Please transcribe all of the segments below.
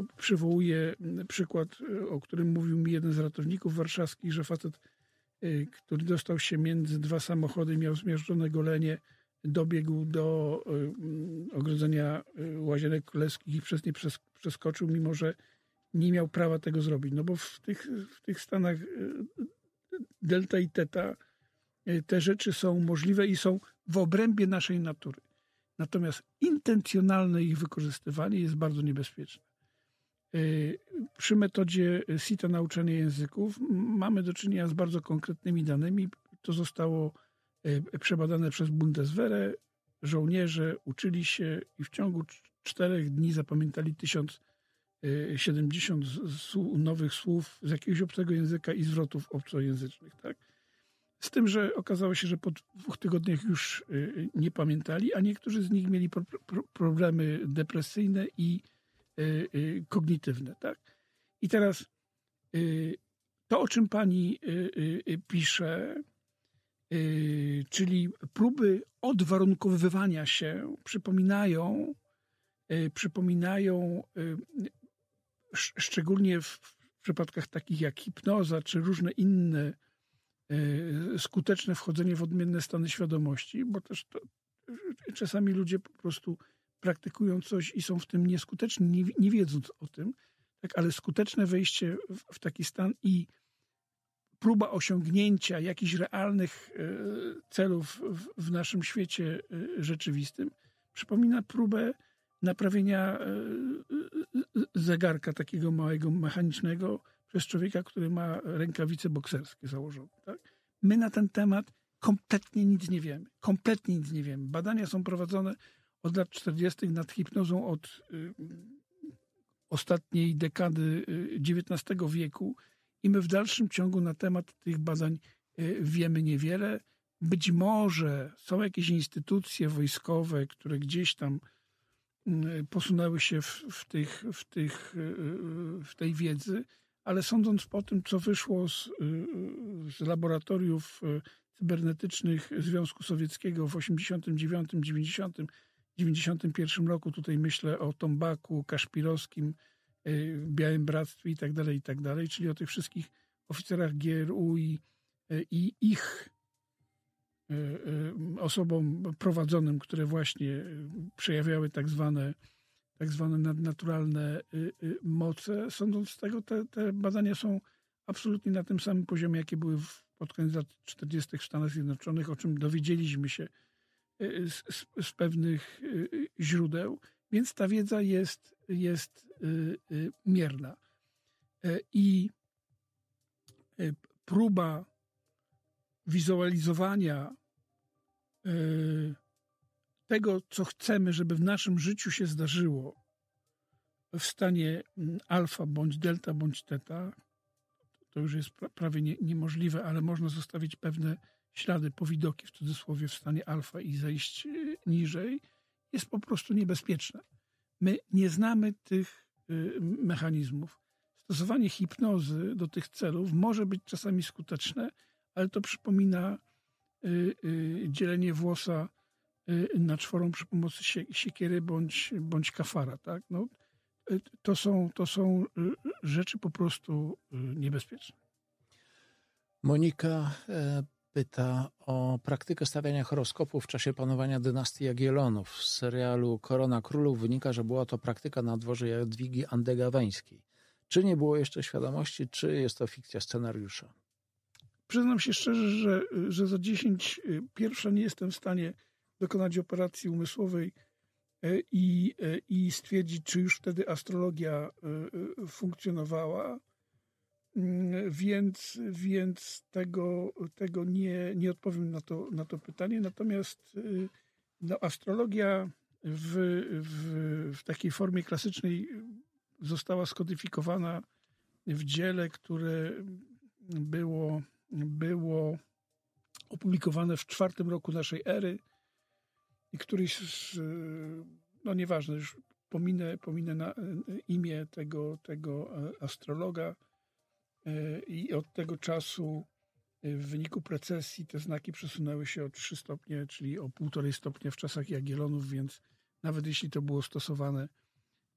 przywołuję przykład, o którym mówił mi jeden z ratowników warszawskich, że facet, który dostał się między dwa samochody, miał zmiażdżone golenie, dobiegł do ogrodzenia Łazienek Królewskich i przez nie przeskoczył, mimo że nie miał prawa tego zrobić. No bo w tych stanach delta i teta te rzeczy są możliwe i są w obrębie naszej natury. Natomiast intencjonalne ich wykorzystywanie jest bardzo niebezpieczne. Przy metodzie SITA nauczania języków mamy do czynienia z bardzo konkretnymi danymi. To zostało przebadane przez Bundeswehrę. Żołnierze uczyli się i w ciągu 4 dni zapamiętali 1070 nowych słów z jakiegoś obcego języka i zwrotów obcojęzycznych. Tak? Z tym, że okazało się, że po 2 tygodniach już nie pamiętali, a niektórzy z nich mieli problemy depresyjne i kognitywne. Tak? I teraz to, o czym pani pisze, czyli próby odwarunkowywania się przypominają szczególnie w przypadkach takich jak hipnoza czy różne inne skuteczne wchodzenie w odmienne stany świadomości, bo też czasami ludzie po prostu praktykują coś i są w tym nieskuteczni, nie wiedząc o tym, tak, ale skuteczne wejście w taki stan i próba osiągnięcia jakichś realnych celów w naszym świecie rzeczywistym przypomina próbę naprawienia zegarka takiego małego, mechanicznego przez człowieka, który ma rękawice bokserskie założone. Tak? My na ten temat kompletnie nic nie wiemy. Kompletnie nic nie wiemy. Badania są prowadzone od lat 40. nad hipnozą od ostatniej dekady XIX wieku i my w dalszym ciągu na temat tych badań wiemy niewiele. Być może są jakieś instytucje wojskowe, które gdzieś tam posunęły się w tej wiedzy, ale sądząc po tym, co wyszło z laboratoriów cybernetycznych Związku Sowieckiego w 89, 90, 91 roku, tutaj myślę o Tombaku, Kaszpirowskim, Białym Bractwie i tak dalej, czyli o tych wszystkich oficerach GRU i ich osobom prowadzonym, które właśnie przejawiały tak zwane nadnaturalne moce. Sądząc z tego, te badania są absolutnie na tym samym poziomie, jakie były pod koniec lat 40. w Stanach Zjednoczonych, o czym dowiedzieliśmy się z pewnych źródeł, więc ta wiedza jest mierna. I próba wizualizowania tego, co chcemy, żeby w naszym życiu się zdarzyło w stanie alfa, bądź delta, bądź teta, to już jest prawie niemożliwe, ale można zostawić pewne ślady, powidoki w cudzysłowie w stanie alfa i zejść niżej, jest po prostu niebezpieczne. My nie znamy tych mechanizmów. Stosowanie hipnozy do tych celów może być czasami skuteczne, ale to przypomina dzielenie włosa na 4 przy pomocy siekiery bądź kafara. Tak? No, to są rzeczy po prostu niebezpieczne. Monika pyta o praktykę stawiania horoskopów w czasie panowania dynastii Jagiellonów. Z serialu Korona Królów wynika, że była to praktyka na dworze Jadwigi Andegaweńskiej. Czy nie było jeszcze świadomości, czy jest to fikcja scenariusza? Przyznam się szczerze, że za 10 pierwsza nie jestem w stanie dokonać operacji umysłowej i stwierdzić, czy już wtedy astrologia funkcjonowała, więc tego nie odpowiem na to pytanie. Natomiast astrologia w takiej formie klasycznej została skodyfikowana w dziele, które było opublikowane w 4. roku naszej ery i któryś no nieważne, już pominę na imię tego astrologa i od tego czasu w wyniku precesji te znaki przesunęły się o 3 stopnie, czyli o 1,5 stopnia w czasach Jagiellonów, więc nawet jeśli to było stosowane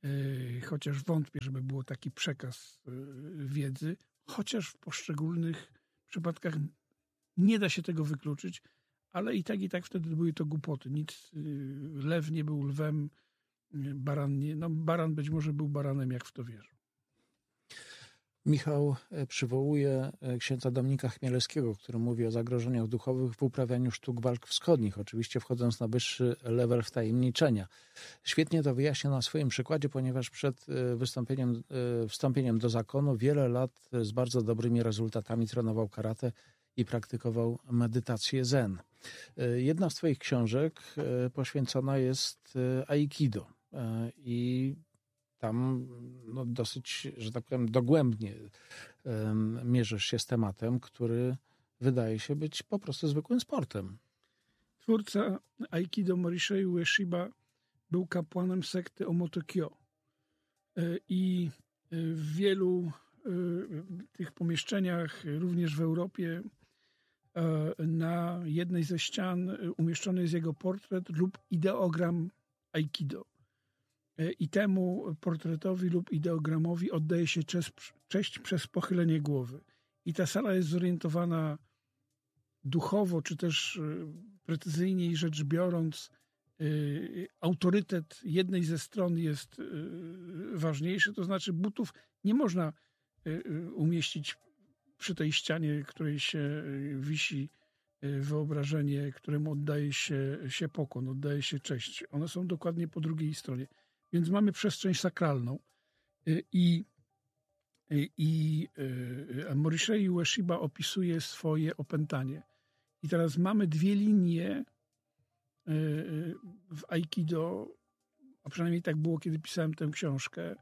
chociaż wątpię, żeby było taki przekaz wiedzy, chociaż w poszczególnych przypadkach nie da się tego wykluczyć, ale i tak wtedy były to głupoty. Nic, lew nie był lwem, baran nie, no baran być może był baranem, jak w to wierzę. Michał przywołuje księdza Dominika Chmielewskiego, który mówi o zagrożeniach duchowych w uprawianiu sztuk walk wschodnich, oczywiście wchodząc na wyższy level wtajemniczenia. Świetnie to wyjaśnia na swoim przykładzie, ponieważ przed wstąpieniem do zakonu wiele lat z bardzo dobrymi rezultatami trenował karate i praktykował medytację zen. Jedna z twoich książek poświęcona jest aikido i tam dosyć, że tak powiem, dogłębnie mierzysz się z tematem, który wydaje się być po prostu zwykłym sportem. Twórca aikido Morishei Ueshiba był kapłanem sekty Omotokyo i w wielu tych pomieszczeniach, również w Europie, na jednej ze ścian umieszczony jest jego portret lub ideogram aikido. I temu portretowi lub ideogramowi oddaje się cześć przez pochylenie głowy. I ta sala jest zorientowana duchowo, czy też precyzyjniej rzecz biorąc, autorytet jednej ze stron jest ważniejszy, to znaczy butów nie można umieścić przy tej ścianie, której się wisi wyobrażenie, któremu oddaje się pokłon, oddaje się cześć. One są dokładnie po drugiej stronie. Więc mamy przestrzeń sakralną i Morishei Ueshiba opisuje swoje opętanie. I teraz mamy dwie linie w aikido, a przynajmniej tak było, kiedy pisałem tę książkę,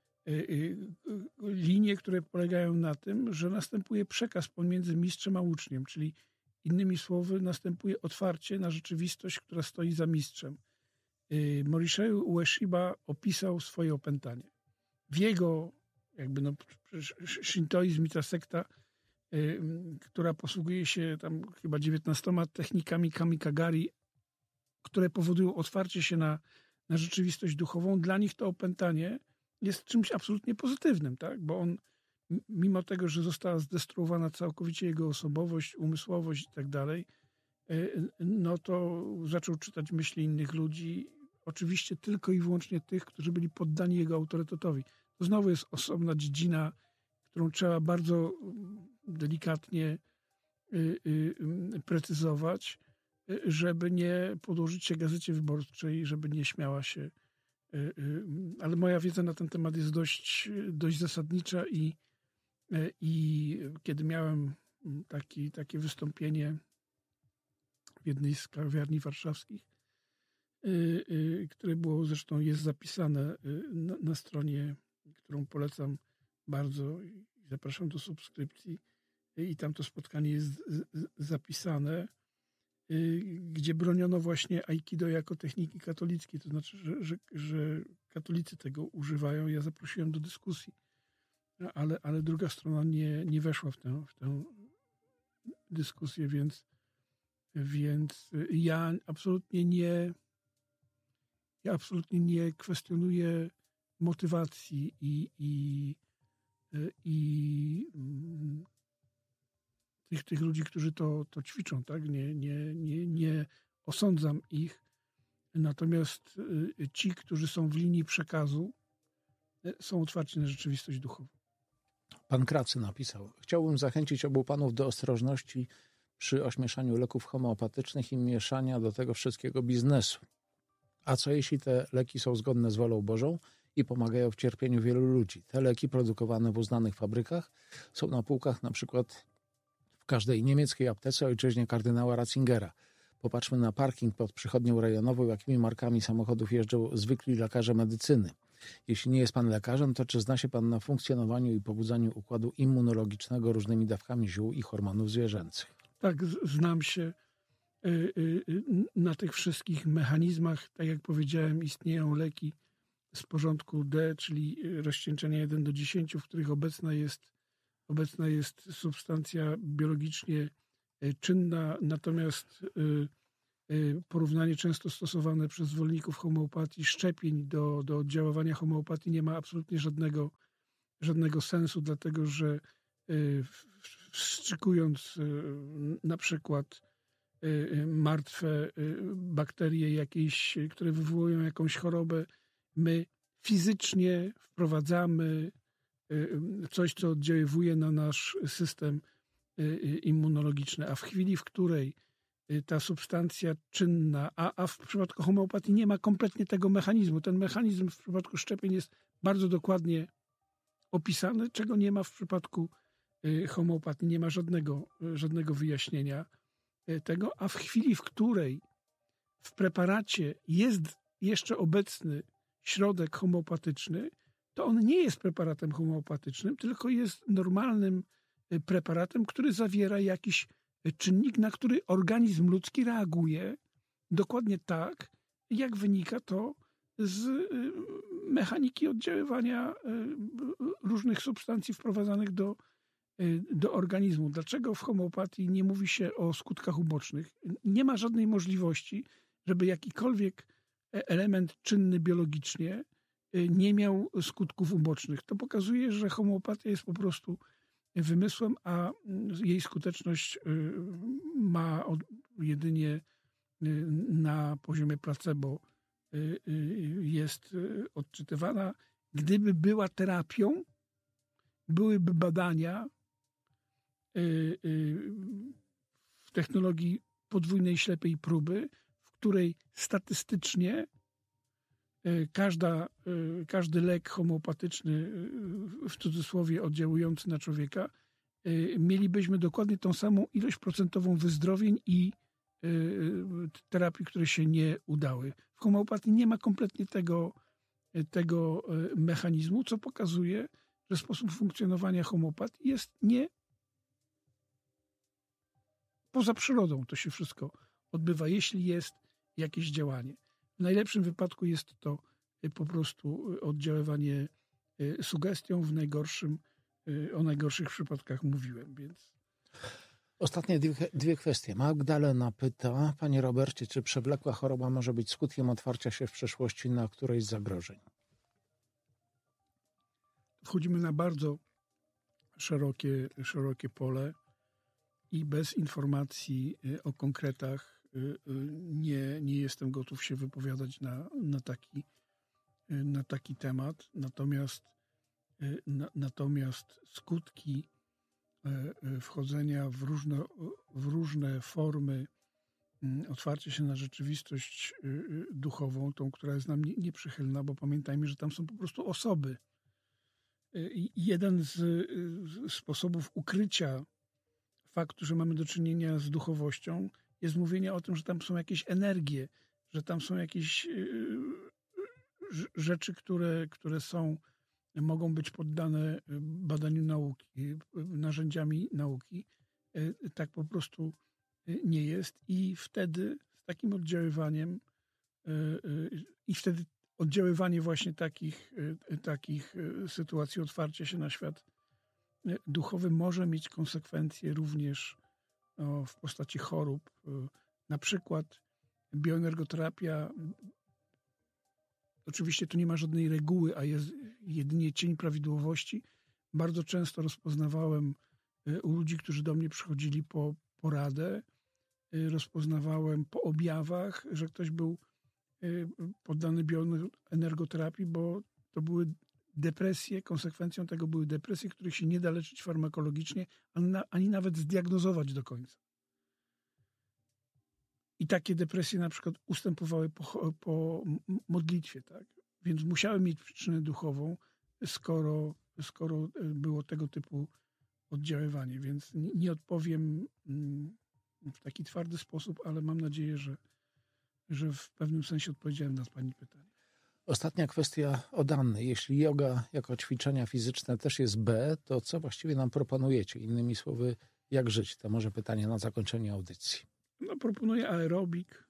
linie, które polegają na tym, że następuje przekaz pomiędzy mistrzem a uczniem, czyli innymi słowy następuje otwarcie na rzeczywistość, która stoi za mistrzem. Morishei Ueshiba opisał swoje opętanie. W jego, shintoizm i ta sekta, która posługuje się tam chyba 19 technikami kamikagari, które powodują otwarcie się na rzeczywistość duchową, dla nich to opętanie jest czymś absolutnie pozytywnym, tak? Bo on, mimo tego, że została zdestruowana całkowicie jego osobowość, umysłowość i tak dalej, no to zaczął czytać myśli innych ludzi, oczywiście tylko i wyłącznie tych, którzy byli poddani jego autorytetowi. To znowu jest osobna dziedzina, którą trzeba bardzo delikatnie precyzować, żeby nie podłożyć się Gazecie Wyborczej, żeby nie śmiała się. Ale moja wiedza na ten temat jest dość zasadnicza i kiedy miałem takie wystąpienie w jednej z kawiarni warszawskich, które było zresztą jest zapisane na stronie, którą polecam bardzo i zapraszam do subskrypcji, i tam to spotkanie jest zapisane, gdzie broniono właśnie aikido jako techniki katolickiej, to znaczy, że katolicy tego używają. Ja zaprosiłem do dyskusji, ale druga strona nie weszła w tę dyskusję, więc ja absolutnie nie kwestionuję motywacji i tych ludzi, którzy to ćwiczą, tak? Nie osądzam ich. Natomiast ci, którzy są w linii przekazu, są otwarci na rzeczywistość duchową. Pan Kracy napisał: chciałbym zachęcić obu panów do ostrożności przy ośmieszaniu leków homeopatycznych i mieszania do tego wszystkiego biznesu. A co jeśli te leki są zgodne z wolą Bożą i pomagają w cierpieniu wielu ludzi? Te leki produkowane w uznanych fabrykach są na półkach na przykład w każdej niemieckiej aptece ojczyźnie kardynała Ratzingera. Popatrzmy na parking pod przychodnią rejonową, jakimi markami samochodów jeżdżą zwykli lekarze medycyny. Jeśli nie jest pan lekarzem, to czy zna się pan na funkcjonowaniu i pobudzaniu układu immunologicznego różnymi dawkami ziół i hormonów zwierzęcych? Tak, znam się na tych wszystkich mechanizmach. Tak jak powiedziałem, istnieją leki z porządku D, czyli rozcieńczenia 1:10, w których obecna jest substancja biologicznie czynna, natomiast porównanie często stosowane przez zwolenników homeopatii szczepień do oddziaływania homeopatii nie ma absolutnie żadnego sensu, dlatego że wstrzykując na przykład martwe bakterie jakieś, które wywołują jakąś chorobę, my fizycznie wprowadzamy coś, co oddziaływuje na nasz system immunologiczny, a w chwili, w której ta substancja czynna, a w przypadku homeopatii nie ma kompletnie tego mechanizmu. Ten mechanizm w przypadku szczepień jest bardzo dokładnie opisany, czego nie ma w przypadku homeopatii. Nie ma żadnego wyjaśnienia tego, a w chwili, w której w preparacie jest jeszcze obecny środek homeopatyczny, to on nie jest preparatem homeopatycznym, tylko jest normalnym preparatem, który zawiera jakiś czynnik, na który organizm ludzki reaguje dokładnie tak, jak wynika to z mechaniki oddziaływania różnych substancji wprowadzanych do organizmu. Dlaczego w homeopatii nie mówi się o skutkach ubocznych? Nie ma żadnej możliwości, żeby jakikolwiek element czynny biologicznie nie miał skutków ubocznych. To pokazuje, że homeopatia jest po prostu wymysłem, a jej skuteczność ma jedynie na poziomie placebo jest odczytywana. Gdyby była terapią, byłyby badania w technologii podwójnej ślepej próby, w której statystycznie każdy lek homeopatyczny, w cudzysłowie oddziałujący na człowieka, mielibyśmy dokładnie tą samą ilość procentową wyzdrowień i terapii, które się nie udały. W homeopatii nie ma kompletnie tego mechanizmu, co pokazuje, że sposób funkcjonowania homeopatii jest nie poza przyrodą. To się wszystko odbywa, jeśli jest jakieś działanie. W najlepszym wypadku jest to po prostu oddziaływanie sugestią, o najgorszych przypadkach mówiłem, więc... Ostatnie dwie kwestie. Magdalena pyta, panie Robercie, czy przewlekła choroba może być skutkiem otwarcia się w przyszłości na któreś z zagrożeń? Wchodzimy na bardzo szerokie pole i bez informacji o konkretach nie jestem gotów się wypowiadać na taki temat. Natomiast skutki wchodzenia w różne formy otwarcia się na rzeczywistość duchową, tą, która jest nam nieprzychylna, bo pamiętajmy, że tam są po prostu osoby. I jeden z sposobów ukrycia faktu, że mamy do czynienia z duchowością, jest mówienie o tym, że tam są jakieś energie, że tam są jakieś rzeczy, które mogą być poddane badaniu nauki, narzędziami nauki. Tak po prostu nie jest i wtedy z takim oddziaływaniem i wtedy oddziaływanie właśnie takich sytuacji otwarcia się na świat duchowy może mieć konsekwencje również w postaci chorób. Na przykład bioenergoterapia, oczywiście tu nie ma żadnej reguły, a jest jedynie cień prawidłowości. Bardzo często rozpoznawałem u ludzi, którzy do mnie przychodzili po poradę, rozpoznawałem po objawach, że ktoś był poddany bioenergoterapii, bo to były depresje, konsekwencją tego były depresje, których się nie da leczyć farmakologicznie, ani nawet zdiagnozować do końca. I takie depresje na przykład ustępowały po modlitwie, tak? Więc musiałem mieć przyczynę duchową, skoro było tego typu oddziaływanie. Więc nie odpowiem w taki twardy sposób, ale mam nadzieję, że w pewnym sensie odpowiedziałem na pani pytanie. Ostatnia kwestia od Anny. Jeśli joga jako ćwiczenia fizyczne też jest B, to co właściwie nam proponujecie? Innymi słowy, jak żyć? To może pytanie na zakończenie audycji. No, proponuję aerobik.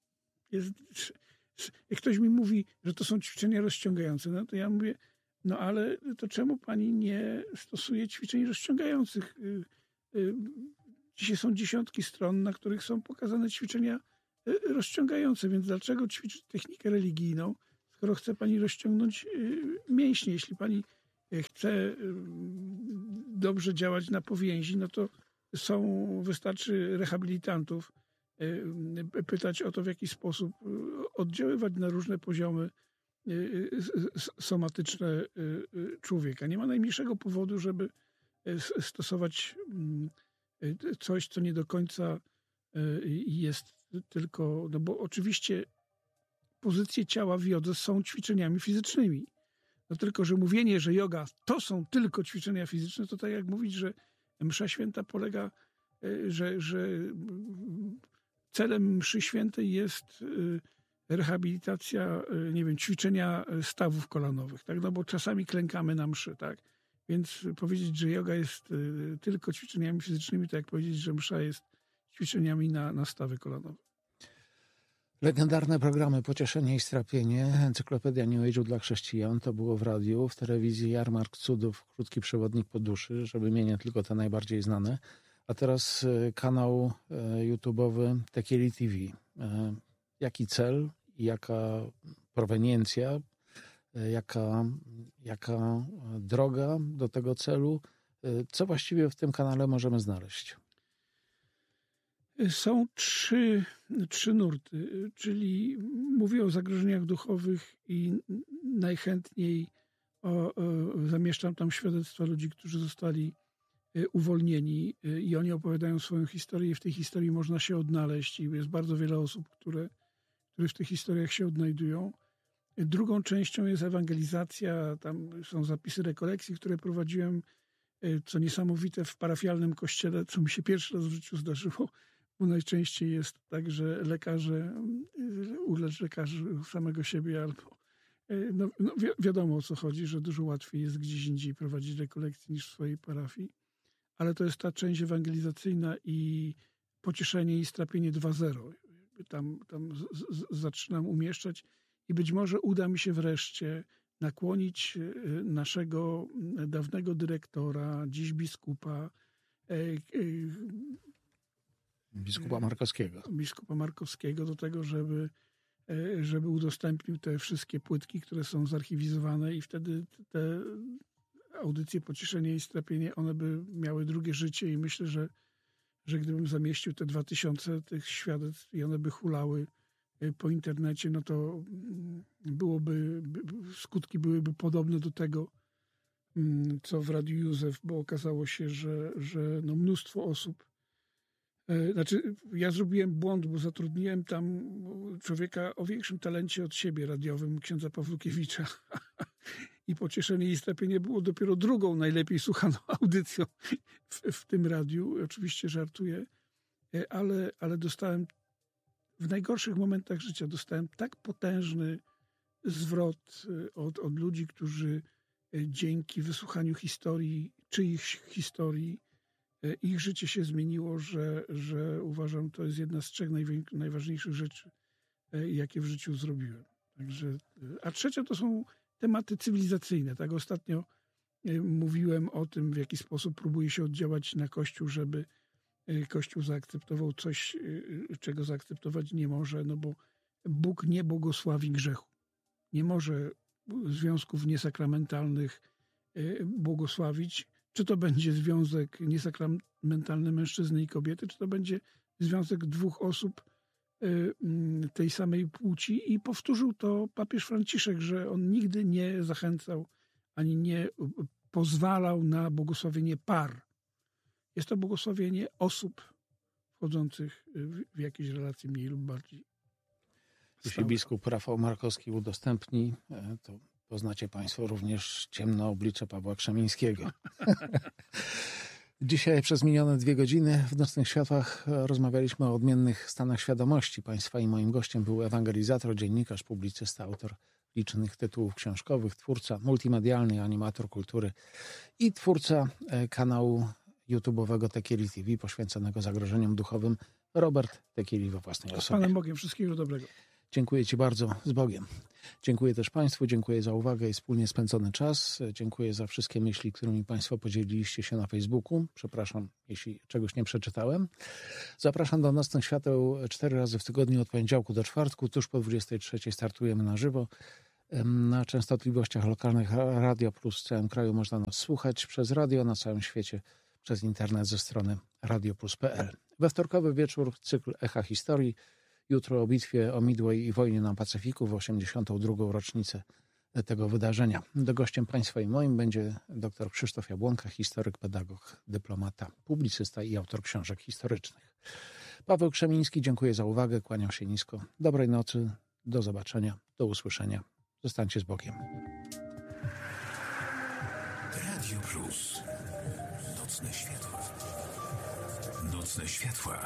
Jak ktoś mi mówi, że to są ćwiczenia rozciągające, no to ja mówię, no ale to czemu pani nie stosuje ćwiczeń rozciągających? Dzisiaj są dziesiątki stron, na których są pokazane ćwiczenia rozciągające. Więc dlaczego ćwiczyć technikę religijną, skoro chce pani rozciągnąć mięśnie? Jeśli pani chce dobrze działać na powięzi, no to wystarczy rehabilitantów pytać o to, w jaki sposób oddziaływać na różne poziomy somatyczne człowieka. Nie ma najmniejszego powodu, żeby stosować coś, co nie do końca jest tylko, no bo oczywiście pozycje ciała w jodze są ćwiczeniami fizycznymi. No tylko, że mówienie, że joga to są tylko ćwiczenia fizyczne, to tak jak mówić, że msza święta polega, że celem mszy świętej jest rehabilitacja, nie wiem, ćwiczenia stawów kolanowych, tak? No bo czasami klękamy na mszy, tak? Więc powiedzieć, że joga jest tylko ćwiczeniami fizycznymi, to jak powiedzieć, że msza jest ćwiczeniami na stawy kolanowe. Legendarne programy Pocieszenie i Strapienie, Encyklopedia New Age'u dla chrześcijan, to było w radiu, w telewizji Jarmark Cudów, Krótki przewodnik po duszy, żeby mieć tylko te najbardziej znane. A teraz kanał YouTube'owy Techieli TV. Jaki cel, jaka proweniencja, jaka droga do tego celu? Co właściwie w tym kanale możemy znaleźć? Są trzy nurty, czyli mówię o zagrożeniach duchowych i najchętniej zamieszczam tam świadectwa ludzi, którzy zostali uwolnieni i oni opowiadają swoją historię i w tej historii można się odnaleźć i jest bardzo wiele osób, które w tych historiach się odnajdują. Drugą częścią jest ewangelizacja, tam są zapisy rekolekcji, które prowadziłem, co niesamowite w parafialnym kościele, co mi się pierwszy raz w życiu zdarzyło, bo najczęściej jest tak, że ulecz lekarzy samego siebie albo wiadomo o co chodzi, że dużo łatwiej jest gdzieś indziej prowadzić rekolekcje niż w swojej parafii. Ale to jest ta część ewangelizacyjna i pocieszenie i strapienie 2.0. Tam zaczynam umieszczać i być może uda mi się wreszcie nakłonić naszego dawnego dyrektora, dziś biskupa Markowskiego do tego, żeby udostępnił te wszystkie płytki, które są zarchiwizowane i wtedy te audycje Pocieszenie i Strapienie, one by miały drugie życie i myślę, że gdybym zamieścił te 2000 tych świadectw i one by hulały po internecie, no to skutki byłyby podobne do tego, co w Radiu Józef, bo okazało się, że no mnóstwo osób, ja zrobiłem błąd, bo zatrudniłem tam człowieka o większym talencie od siebie radiowym, księdza Pawlukiewicza. I Pocieszenie i Strapienie było dopiero drugą najlepiej słuchaną audycją w tym radiu. Oczywiście żartuję, ale dostałem w najgorszych momentach życia tak potężny zwrot od ludzi, którzy dzięki wysłuchaniu czyichś historii, ich życie się zmieniło, że uważam, to jest jedna z 3 najważniejszych rzeczy, jakie w życiu zrobiłem. Także, a trzecia to są tematy cywilizacyjne. Tak ostatnio mówiłem o tym, w jaki sposób próbuje się oddziałać na Kościół, żeby Kościół zaakceptował coś, czego zaakceptować nie może, no bo Bóg nie błogosławi grzechu. Nie może związków niesakramentalnych błogosławić. Czy to będzie związek niesakramentalny mężczyzny i kobiety, czy to będzie związek 2 osób tej samej płci. I powtórzył to papież Franciszek, że on nigdy nie zachęcał ani nie pozwalał na błogosławienie par. Jest to błogosławienie osób wchodzących w jakieś relacje mniej lub bardziej. Jeśli biskup Rafał Markowski udostępni, to poznacie Państwo również ciemne oblicze Pawła Krzemińskiego. Dzisiaj przez minione 2 godziny w Nocnych Światłach rozmawialiśmy o odmiennych stanach świadomości Państwa i moim gościem był ewangelizator, dziennikarz, publicysta, autor licznych tytułów książkowych, twórca multimedialny, animator kultury i twórca kanału YouTube'owego Techieli TV poświęconego zagrożeniom duchowym Robert Techieli we własnej osobie. Z Panem Bogiem, wszystkiego dobrego. Dziękuję Ci bardzo. Z Bogiem. Dziękuję też Państwu, dziękuję za uwagę i wspólnie spędzony czas. Dziękuję za wszystkie myśli, którymi Państwo podzieliliście się na Facebooku. Przepraszam, jeśli czegoś nie przeczytałem. Zapraszam do Nocnych Świateł 4 razy w tygodniu od poniedziałku do czwartku. Tuż po 23 startujemy na żywo. Na częstotliwościach lokalnych Radio Plus w całym kraju można nas słuchać przez radio, na całym świecie przez internet ze strony radioplus.pl. We wtorkowy wieczór cykl Echa Historii. Jutro o bitwie o Midway i wojnie na Pacyfiku w 82. rocznicę tego wydarzenia. Gościem Państwa i moim będzie dr Krzysztof Jabłonka, historyk, pedagog, dyplomata, publicysta i autor książek historycznych. Paweł Krzemiński, dziękuję za uwagę, kłaniam się nisko. Dobrej nocy, do zobaczenia, do usłyszenia. Zostańcie z Bogiem. Radio Plus. Nocne światła. Nocne światła.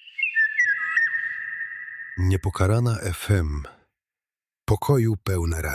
Niepokalana FM. Pokoju pełne radio.